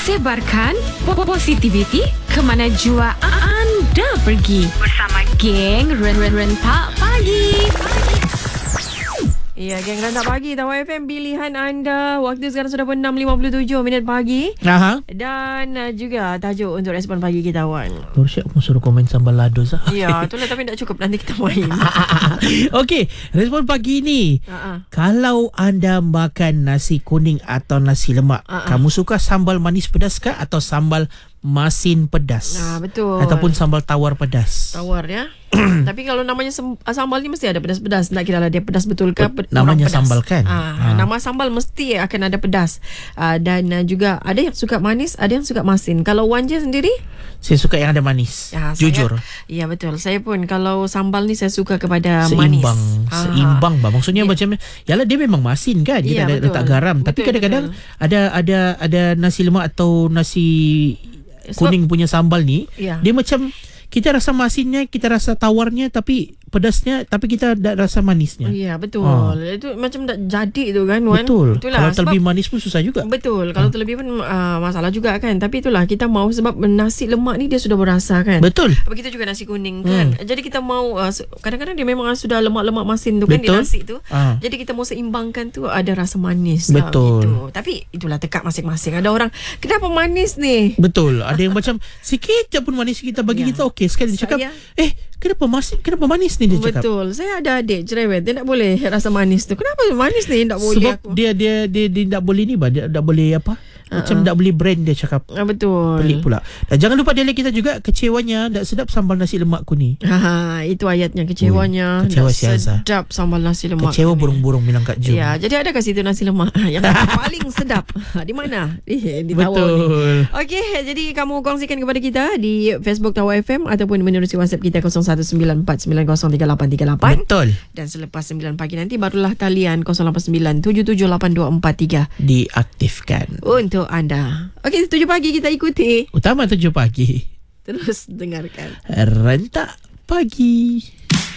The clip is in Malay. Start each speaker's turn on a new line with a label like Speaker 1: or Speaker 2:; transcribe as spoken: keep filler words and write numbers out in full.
Speaker 1: Sebarkan positivity ke mana jua anda pergi bersama geng Rentak Pagi.
Speaker 2: Ya, geng Rentak Pagi, Tawar F M, pilihan anda. Waktu sekarang sudah pun enam lima puluh tujuh minit pagi.
Speaker 3: Aha.
Speaker 2: Dan uh, juga tajuk untuk respon pagi kita, Wan.
Speaker 3: Baru siap pun suruh komen sambal lado sah.
Speaker 2: Ya, itulah, tapi tak cukup, nanti kita main.
Speaker 3: Okey, respon pagi ni.
Speaker 2: Uh-uh.
Speaker 3: Kalau anda makan nasi kuning atau nasi lemak,
Speaker 2: Uh-uh.
Speaker 3: kamu suka sambal manis pedas kah atau sambal masin pedas?
Speaker 2: Ah, betul.
Speaker 3: Ataupun sambal tawar pedas?
Speaker 2: Tawar ya. Tapi kalau namanya sem- sambal ni mesti ada pedas-pedas. Tak kira lah dia pedas betul ke pe-
Speaker 3: Namanya
Speaker 2: pedas.
Speaker 3: sambal kan?
Speaker 2: Ah,
Speaker 3: Ah.
Speaker 2: Nama sambal mesti akan ada pedas. Ah, dan uh, juga ada yang suka manis, ada yang suka masin. Kalau Wanja sendiri?
Speaker 3: Saya suka yang ada manis.
Speaker 2: Ya,
Speaker 3: Jujur.
Speaker 2: Saya, ya betul. Saya pun kalau sambal ni saya suka kepada
Speaker 3: Seimbang.
Speaker 2: manis.
Speaker 3: Seimbang bah. Maksudnya
Speaker 2: Ya.
Speaker 3: macam, yalah dia memang masin kan?
Speaker 2: Ya,
Speaker 3: Dia tak ada
Speaker 2: betul.
Speaker 3: letak garam. Tapi
Speaker 2: Betul,
Speaker 3: kadang-kadang
Speaker 2: betul.
Speaker 3: ada ada ada nasi lemak atau nasi
Speaker 2: Sebab-
Speaker 3: kuning punya sambal ni,
Speaker 2: Ya.
Speaker 3: dia macam kita rasa masinnya, kita rasa tawarnya, tapi pedasnya, tapi kita tak rasa manisnya.
Speaker 2: Ya betul.
Speaker 3: Ah.
Speaker 2: Itu macam tak jadi tu kan, Wan.
Speaker 3: Betul.
Speaker 2: Itulah,
Speaker 3: Kalau
Speaker 2: sebab-
Speaker 3: terlebih manis pun susah juga.
Speaker 2: Betul. Kalau terlebih pun uh, masalah juga kan. Tapi itulah, kita mau sebab nasi lemak ni dia sudah berasa kan.
Speaker 3: Betul.
Speaker 2: Begitu juga nasi kuning kan. Hmm. Jadi kita mau uh, kadang-kadang dia memang sudah lemak-lemak masin tu kan di
Speaker 3: Betul.
Speaker 2: nasi tu.
Speaker 3: Ah.
Speaker 2: Jadi kita mau seimbangkan tu ada rasa manis.
Speaker 3: Betul.
Speaker 2: Lah, gitu. Tapi itulah tekak masing-masing. Ada orang, kenapa manis ni?
Speaker 3: Betul. Ada yang macam sikit je pun manis kita bagi
Speaker 2: Ya.
Speaker 3: kita okey. Sekali dia cakap,
Speaker 2: Saya-
Speaker 3: eh kenapa manis, kenapa manis ni dia cakap.
Speaker 2: Betul. Saya ada adik cerewet, dia tak boleh rasa manis tu. Kenapa manis ni tak boleh
Speaker 3: Sebab
Speaker 2: aku?
Speaker 3: dia dia dia dia tak boleh ni bah, dia tak boleh apa? Macam tak boleh brand dia cakap.
Speaker 2: Ah, betul.
Speaker 3: Pelik pula. Dan jangan lupa dialek kita juga, kecewanya tak sedap sambal nasi lemak kuning.
Speaker 2: Ha, itu ayatnya, kecewanya.
Speaker 3: Ui, kecewa
Speaker 2: tak
Speaker 3: si Azhar.
Speaker 2: sedap sambal nasi lemak.
Speaker 3: Kecewa
Speaker 2: ni.
Speaker 3: burung-burung bilang Kak Jum.
Speaker 2: Ya, jadi ada kat situ nasi lemak yang paling sedap. Di mana? Di, di Tawau ni.
Speaker 3: Betul.
Speaker 2: Okey, jadi kamu kongsikan kepada kita di Facebook Tawau F M ataupun menerusi WhatsApp kita kosong satu sembilan empat sembilan kosong tiga lapan tiga lapan.
Speaker 3: Betul.
Speaker 2: Dan selepas sembilan pagi nanti barulah talian kosong lapan sembilan tujuh tujuh lapan dua empat tiga
Speaker 3: Diaktifkan.
Speaker 2: untuk anda. Okey, tujuh pagi kita ikuti.
Speaker 3: Utama tujuh pagi.
Speaker 2: Terus dengarkan.
Speaker 3: Rentak Pagi.